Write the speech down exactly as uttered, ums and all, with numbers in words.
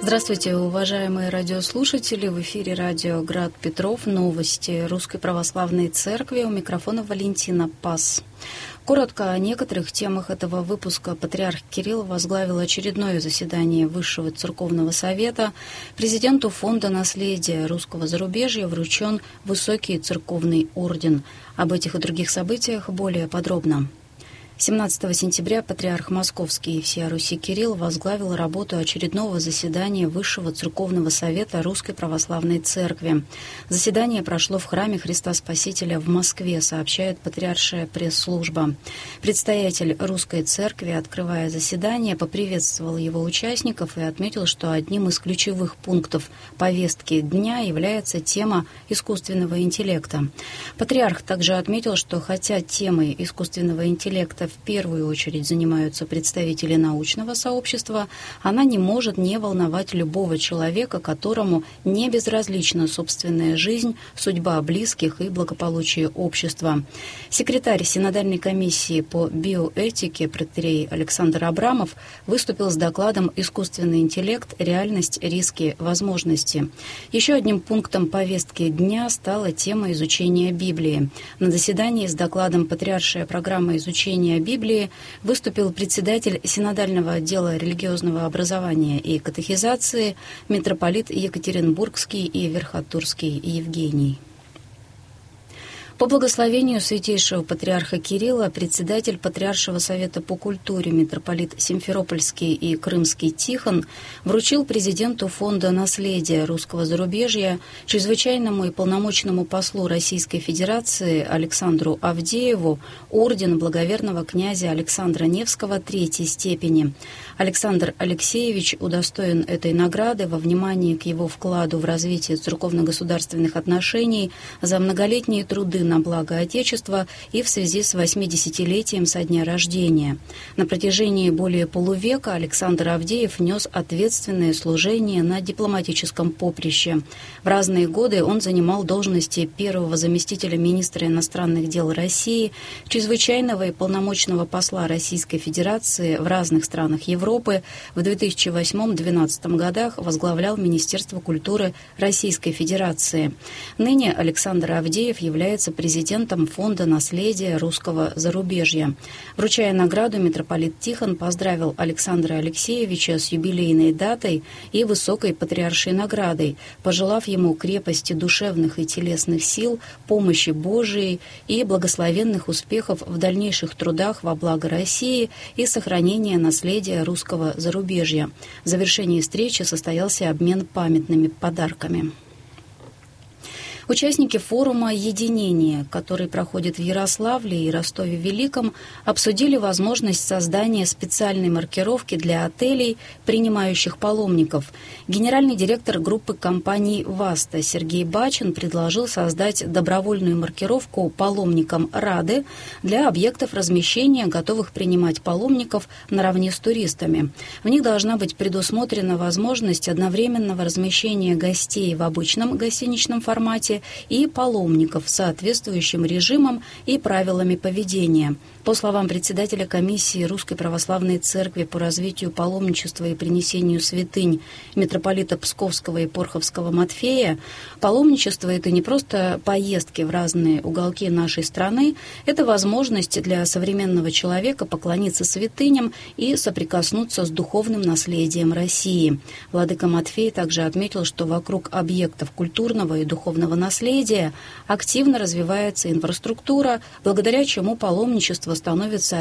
Здравствуйте, уважаемые радиослушатели. В эфире радио «Град Петров». Новости Русской Православной Церкви. У микрофона Валентина Пас. Коротко о некоторых темах этого выпуска. Патриарх Кирилл возглавил очередное заседание Высшего Церковного Совета. Президенту Фонда наследия русского зарубежья вручен высокий церковный орден. Об этих и других событиях более подробно. семнадцатого сентября патриарх Московский и всея Руси Кирилл возглавил работу очередного заседания Высшего Церковного Совета Русской Православной Церкви. Заседание прошло в храме Христа Спасителя в Москве, сообщает патриаршая пресс-служба. Предстоятель Русской Церкви, открывая заседание, поприветствовал его участников и отметил, что одним из ключевых пунктов повестки дня является тема искусственного интеллекта. Патриарх также отметил, что хотя темой искусственного интеллекта в первую очередь занимаются представители научного сообщества, она не может не волновать любого человека, которому не безразлична собственная жизнь, судьба близких и благополучие общества. Секретарь Синодальной комиссии по биоэтике протоиерей Александр Абрамов выступил с докладом «Искусственный интеллект. Реальность, риски, возможности». Еще одним пунктом повестки дня стала тема изучения Библии. На заседании с докладом «Патриаршая программа изучения Библии» выступил председатель Синодального отдела религиозного образования и катехизации митрополит Екатеринбургский и Верхотурский Евгений. По благословению святейшего патриарха Кирилла председатель Патриаршего совета по культуре митрополит Симферопольский и Крымский Тихон вручил президенту Фонда наследия русского зарубежья, чрезвычайному и полномочному послу Российской Федерации Александру Авдееву орден благоверного князя Александра Невского третьей степени. Александр Алексеевич удостоен этой награды во внимание к его вкладу в развитие церковно-государственных отношений за многолетние труды на благо Отечества и в связи с восьмидесятилетием со дня рождения. На протяжении более полувека Александр Авдеев нес ответственное служение на дипломатическом поприще. В разные годы он занимал должности первого заместителя министра иностранных дел России, чрезвычайного и полномочного посла Российской Федерации в разных странах Европы. В две тысячи восьмом — две тысячи двенадцатом годах возглавлял Министерство культуры Российской Федерации. Ныне Александр Авдеев является президентом Фонда наследия русского зарубежья. Вручая награду, митрополит Тихон поздравил Александра Алексеевича с юбилейной датой и высокой патриаршей наградой, пожелав ему крепости душевных и телесных сил, помощи Божией и благословенных успехов в дальнейших трудах во благо России и сохранения наследия русского зарубежья. В завершении встречи состоялся обмен памятными подарками. Участники форума «Единение», который проходит в Ярославле и Ростове-Великом, обсудили возможность создания специальной маркировки для отелей, принимающих паломников. Генеральный директор группы компаний «Васта» Сергей Бачин предложил создать добровольную маркировку «Паломникам рады» для объектов размещения, готовых принимать паломников наравне с туристами. В них должна быть предусмотрена возможность одновременного размещения гостей в обычном гостиничном формате и паломников с соответствующим режимом и правилами поведения. По словам председателя комиссии Русской Православной Церкви по развитию паломничества и принесению святынь митрополита Псковского и Порховского Матфея, паломничество — это не просто поездки в разные уголки нашей страны, это возможность для современного человека поклониться святыням и соприкоснуться с духовным наследием России. Владыка Матфей также отметил, что вокруг объектов культурного и духовного наследия активно развивается инфраструктура, благодаря чему паломничество становится